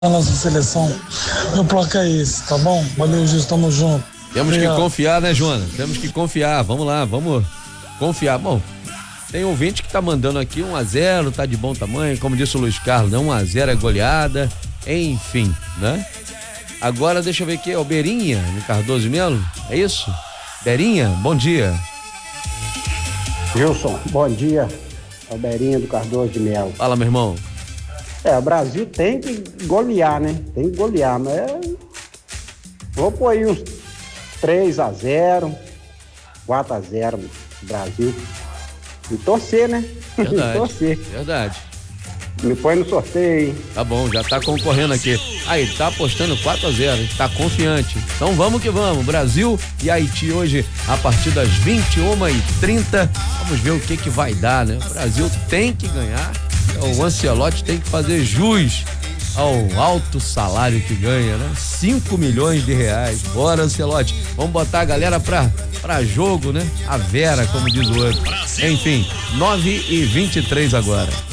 a nossa seleção. Meu placar é esse, tá bom? Valeu, Gil, tamo junto. Temos que confiar, né, Joana? Temos que confiar. Vamos lá, vamos confiar. Bom, tem ouvinte que tá mandando aqui 1-0, tá de bom tamanho, como disse o Luiz Carlos, né? 1-0 é goleada, enfim, né? Agora deixa eu ver aqui, é o Beirinha, no Cardoso de Melo, é isso? Beirinha, bom dia. Gilson, bom dia. É o Beirinha do Cardoso de Melo. Fala, meu irmão. O Brasil tem que golear, né? Tem que golear, mas vou pôr aí uns 3-0, 4-0 no Brasil. E torcer, né? Verdade, torcer. verdade. Me põe no sorteio, hein? Tá bom, já tá concorrendo aqui. Aí, tá apostando 4-0, tá confiante. Então vamos que vamos. Brasil e Haiti hoje a partir das 21h30. Vamos ver o que vai dar, né? O Brasil tem que ganhar. O Ancelotti tem que fazer jus ao alto salário que ganha, né? 5 milhões de reais. Bora, Ancelotti. Vamos botar a galera pra jogo, né? A Vera, como diz o outro. Enfim, 9h23 agora.